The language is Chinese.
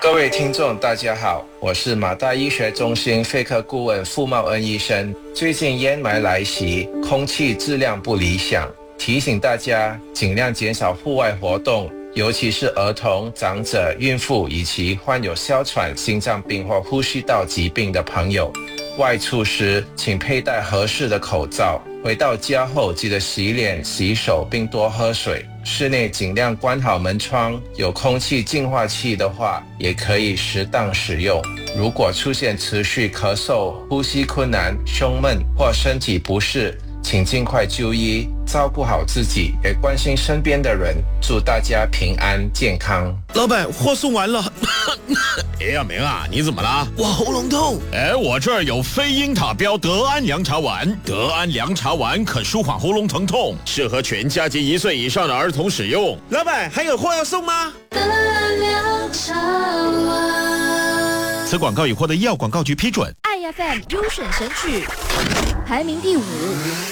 各位听众，大家好，我是马大医学中心肺科顾问傅茂恩医生。最近烟霾来袭，空气质量不理想，提醒大家尽量减少户外活动，尤其是儿童、长者、孕妇以及患有哮喘、心脏病或呼吸道疾病的朋友。外出时，请佩戴合适的口罩。回到家后，记得洗脸、洗手，并多喝水。室内尽量关好门窗，有空气净化器的话，也可以适当使用。如果出现持续咳嗽、呼吸困难、胸闷或身体不适，请尽快就医，照顾好自己，也关心身边的人。祝大家平安健康。 老板，货送完了。 哎呀，明啊，你怎么了？ 我喉咙痛。 哎，我这儿有非英塔标德安凉茶丸，德安凉茶丸可舒缓喉咙疼痛，适合全家及1岁以上的儿童使用。 老板，还有货要送吗？ 德安凉茶丸。 此广告已获得医药广告局批准。 IFM 优选神曲排名第5。